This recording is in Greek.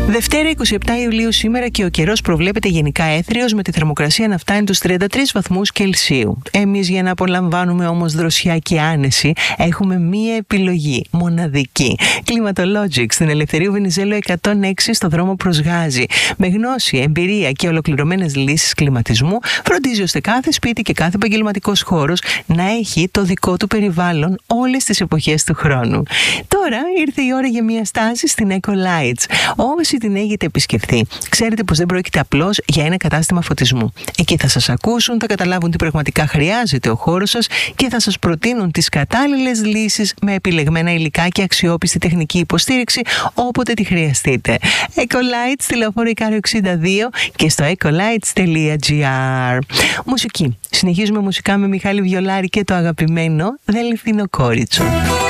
Δευτέρα 27 Ιουλίου σήμερα και ο καιρός προβλέπεται γενικά έθριος με τη θερμοκρασία να φτάνει τους 33 βαθμούς Κελσίου. Εμείς για να απολαμβάνουμε όμως δροσιά και άνεση έχουμε μία επιλογή, μοναδική. Climatologic στην Ελευθερίου Βενιζέλου 106 στο δρόμο προς Γάζη. Με γνώση, εμπειρία και ολοκληρωμένες λύσεις κλιματισμού φροντίζει ώστε κάθε σπίτι και κάθε επαγγελματικός χώρος να έχει το δικό του περιβάλλον όλες τις εποχές του χρόνου. Τώρα ήρθε η ώρα για μια στάση στην Ecolights. Όσοι την έχετε επισκεφθεί, ξέρετε πως δεν πρόκειται απλώς για ένα κατάστημα φωτισμού. Εκεί θα σας ακούσουν, θα καταλάβουν τι πραγματικά χρειάζεται ο χώρος σας και θα σας προτείνουν τις κατάλληλες λύσεις με επιλεγμένα υλικά και αξιόπιστη τεχνική υποστήριξη όποτε τη χρειαστείτε. Ecolights, τηλεοφόρο Ικάριο 62 και στο ecolights.gr. Μουσική. Συνεχίζουμε μουσικά με Μιχάλη Βιολάρη και το αγαπημένο Δελφίνο Κόριτσο.